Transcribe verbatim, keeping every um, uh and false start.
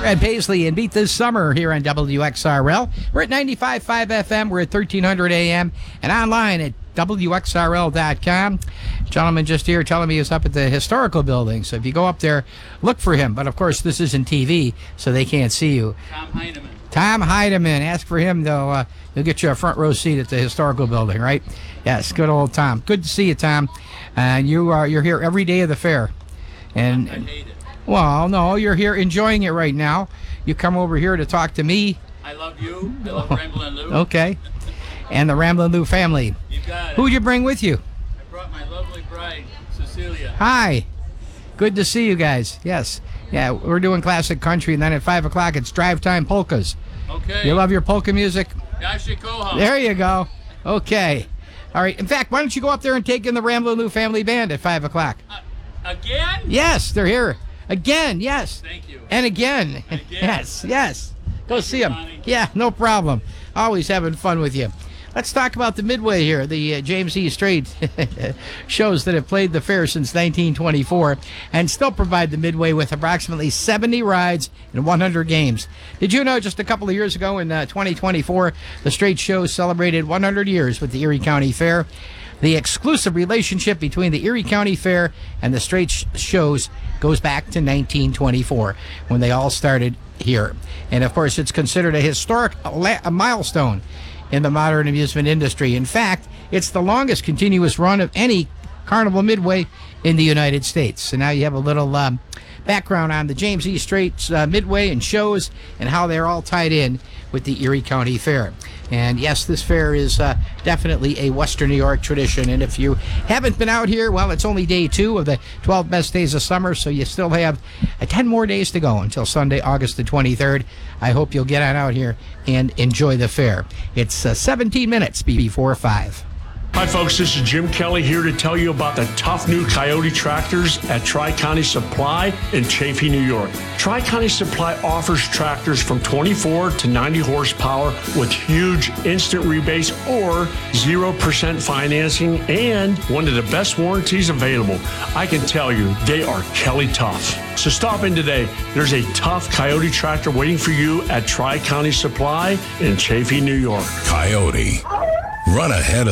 Brad Paisley and Beat This Summer here on W X R L. We're at ninety-five point five F M. We're at thirteen hundred A M and online at W X R L dot com. Gentleman just here telling me he's up at the historical building. So if you go up there, look for him. But of course, this isn't T V, so they can't see you. Tom Heineman. Tom Heidemann. Ask for him, though. Uh, he'll get you a front row seat at the historical building, right? Yes, good old Tom. Good to see you, Tom. And you are you're here every day of the fair. And I hate it. well, no, you're here enjoying it right now. You come over here to talk to me. I love you. I love Ramblin' Lou. Okay. And the Ramblin' Lou family. You got it. Who'd you bring with you? I brought my lovely bride, Cecilia. Hi. Good to see you guys. Yes. Yeah, we're doing classic country, and then at five o'clock it's drive time polkas. Okay. You love your polka music? Yashikoha. There you go. Okay. All right. In fact, why don't you go up there and take in the Ramblin' Lou family band at five o'clock? Uh, again? Yes, they're here. Again, yes. Thank you. And again. And again. Yes, yes. Go Thank see you, them. Bonnie. Yeah, no problem. Always having fun with you. Let's talk about the Midway here, the uh, James E. Strait shows that have played the fair since nineteen twenty-four and still provide the Midway with approximately seventy rides and one hundred games. Did you know just a couple of years ago in uh, twenty twenty-four, the Strait show celebrated one hundred years with the Erie County Fair? The exclusive relationship between the Erie County Fair and the Strait sh- shows goes back to nineteen twenty-four when they all started here. And of course, it's considered a historic la- a milestone in the modern amusement industry. In fact, it's the longest continuous run of any Carnival Midway in the United States. So now you have a little um, background on the James E. Strait uh, Midway and shows and how they're all tied in with the Erie County Fair. And yes, this fair is uh, definitely a Western New York tradition. And if you haven't been out here, well, it's only day two of the twelve best days of summer, so you still have uh, ten more days to go until Sunday, August the twenty-third. I hope you'll get on out here and enjoy the fair. It's uh, seventeen minutes before five. Hi folks, this is Jim Kelly here to tell you about the tough new Coyote tractors at Tri-County Supply in Chaffee, New York. Tri-County Supply offers tractors from twenty-four to ninety horsepower with huge instant rebates or zero percent financing and one of the best warranties available. I can tell you, they are Kelly tough. So stop in today. There's a tough Coyote tractor waiting for you at Tri-County Supply in Chaffee, New York. Coyote. Run ahead of